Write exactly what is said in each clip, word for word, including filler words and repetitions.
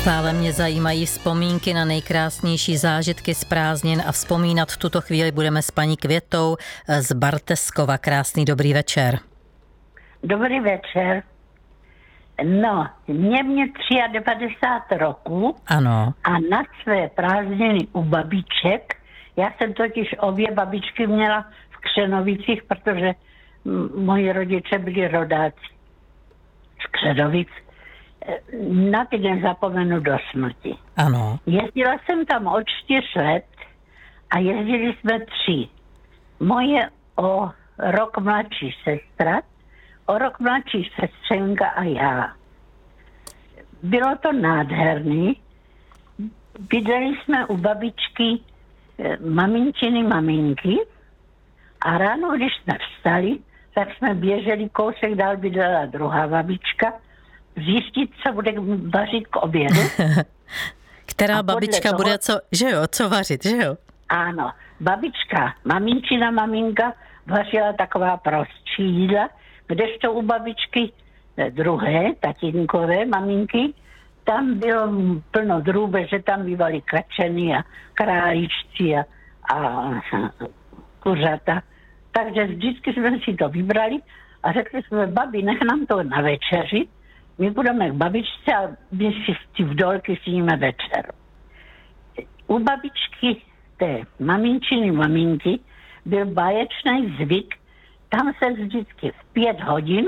Stále mě zajímají vzpomínky na nejkrásnější zážitky z prázdnin a vzpomínat v tuto chvíli budeme s paní Květou z Barteskova. Krásný dobrý večer. Dobrý večer. No, mě mě devadesát tři roků. Ano. A na své prázdniny u babiček, já jsem totiž obě babičky měla v Křenovicích, protože m- moji rodiče byli rodáci z Křenovic. Na ty nezapomenu do smrti. Ano. Jezdila jsem tam od čtyř let a jezdili jsme tři. Moje o rok mladší sestra, o rok mladší sestřenka a já. Bylo to nádherný. Bydleli jsme u babičky maminčiny maminky a ráno, když jsme vstali, tak jsme běželi kousek dál, bydlela druhá babička, zjistit, co bude vařit k obědu. Která babička toho, bude co, že jo, co vařit, že jo? Ano, babička, maminčina maminka vařila taková prostší jídla, kdežto u babičky druhé, tatínkové maminky, tam bylo plno drůbeže, tam bývaly kačeny a králíčci a, a kuřata. Takže vždycky jsme si to vybrali a řekli jsme, babi, nech nám to na večeři, my budeme k babičce a my si v dolky sníme večer. U babičky té maminčiny maminky byl báječný zvyk, tam se vždycky v pět hodin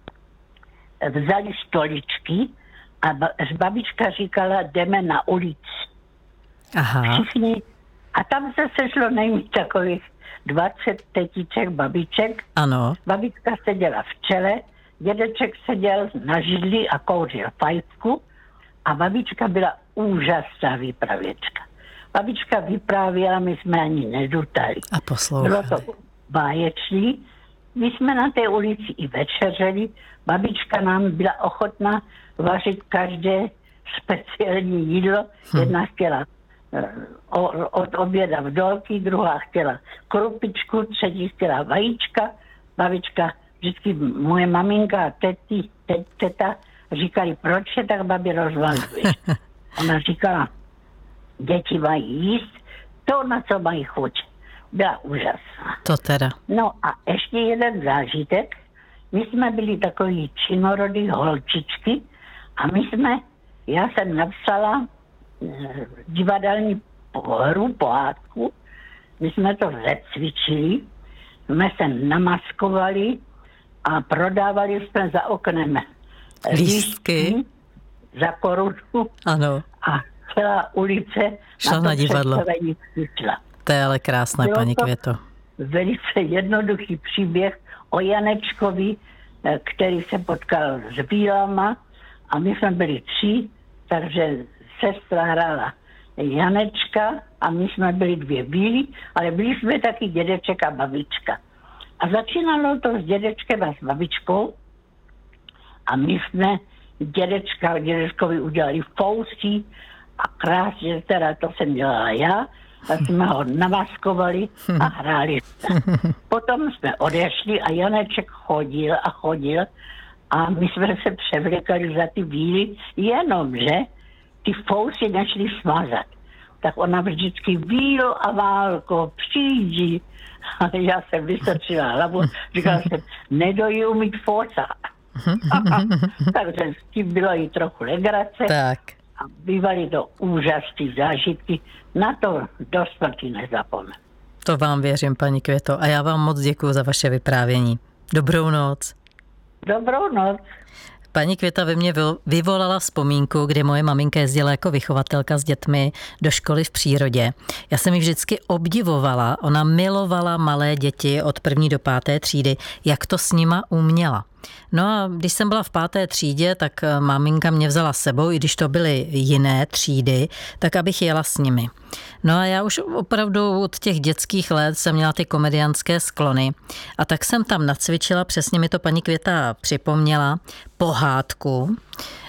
vzali stoličky a babička říkala, jdeme na ulici. Aha. Všichni. A tam se sešlo nejméně takových dvacet tetiček, babiček. Ano. Babička seděla v čele, dědeček seděl na židli a kouřil fajfku a babička byla úžasná vypravěčka. Babička vyprávěla, my jsme ani nedutali. A poslouchali. Bylo to báječný. My jsme na té ulici i večeřeli. Babička nám byla ochotná vařit každé speciální jídlo. Hm. Jedna chtěla o, od oběda vdolky, druhá chtěla krupičku, třetí chtěla vajíčka. Babička, vždycky moje maminka a teti, tet, teta říkali, proč je tak babi rozvaluješ? Ona říkala, děti mají jíst to, na co mají chuť. Byla úžasná. To teda. No a ještě jeden zážitek. My jsme byli takový činorodý holčičky a my jsme, já jsem napsala eh, divadelní hru, pohádku. My jsme to zacvičili, jsme se namaskovali a prodávali jsme za oknem lístky za korunu. Ano. A celá ulice šla na, na divadlo. To je ale krásné, bylo paní Květo. Velice jednoduchý příběh o Janečkovi, který se potkal s bílama a my jsme byli tři, takže sestra hrála Janečka a my jsme byli dvě bílí, ale byli jsme taky dědeček a babička. A začínalo to s dědečkem a s babičkou a my jsme dědečka, dědečkovi udělali fousí a krásně, teda to jsem dělala já, a jsme ho namaskovali a hráli. Potom jsme odešli a Janeček chodil a chodil a my jsme se převlékali za ty bíly, jenomže ty fousy nešli smazat. Tak ona vždycky Bílo a Válko, přijdi. A já jsem vystrčila hlavu, říkala jsem, nedojí umít fosa. Takže s tím bylo i trochu legrace. Tak. A bývaly to úžasné zážitky. Na to do smrti nezapomenu. To vám věřím, paní Květo. A já vám moc děkuji za vaše vyprávění. Dobrou noc. Dobrou noc. Paní Květa ve mně vyvolala vzpomínku, kdy moje maminka jezdila jako vychovatelka s dětmi do školy v přírodě. Já jsem ji vždycky obdivovala. Ona milovala malé děti od první do páté třídy, jak to s nima uměla. No a když jsem byla v páté třídě, tak maminka mě vzala s sebou, i když to byly jiné třídy, tak abych jela s nimi. No a já už opravdu od těch dětských let jsem měla ty komediantské sklony a tak jsem tam nacvičila, přesně mi to paní Květa připomněla, pohádku,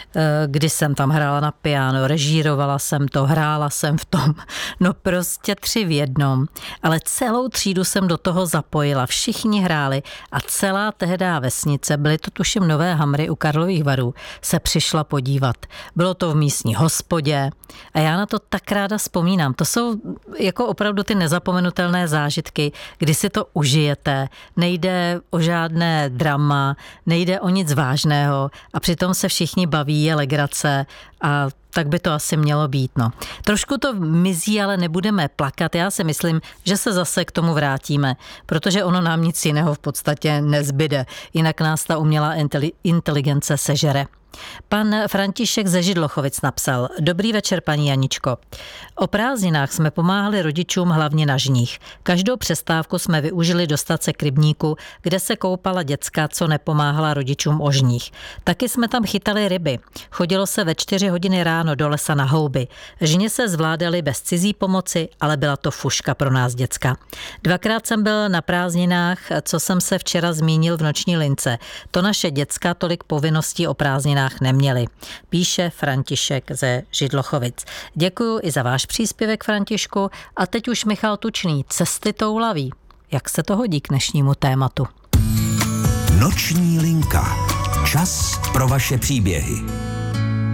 kdy jsem tam hrála na piano, režírovala jsem to, hrála jsem v tom, no prostě tři v jednom, ale celou třídu jsem do toho zapojila, všichni hráli a celá tehdá vesnice, byly to tuším Nové Hamry u Karlových Varů, se přišla podívat. Bylo to v místní hospodě a já na to tak ráda vzpomínám. To jsou jako opravdu ty nezapomenutelné zážitky, kdy si to užijete, nejde o žádné drama, nejde o nic vážného a přitom se všichni baví, je legrace a tak by to asi mělo být. No. Trošku to mizí, ale nebudeme plakat. Já si myslím, že se zase k tomu vrátíme, protože ono nám nic jiného v podstatě nezbyde. Jinak nás ta umělá inteligence sežere. Pan František ze Židlochovic napsal: Dobrý večer, paní Janičko. O prázdninách jsme pomáhali rodičům hlavně na žních. Každou přestávku jsme využili dostat se k rybníku, kde se koupala děcka, co nepomáhala rodičům o žních. Taky jsme tam chytali ryby. Chodilo se ve čtyři hodiny ráno do lesa na houby. Žně se zvládaly bez cizí pomoci, ale byla to fuška pro nás děcka. Dvakrát jsem byl na prázdninách, co jsem se včera zmínil v Noční lince. To naše děcka tolik povinností o prázdninách neměli. Píše František ze Židlochovic. Děkuju i za váš příspěvek, Františku. A teď už Michal Tučný, Cesty toulaví. Jak se to hodí k dnešnímu tématu? Noční linka. Čas pro vaše příběhy.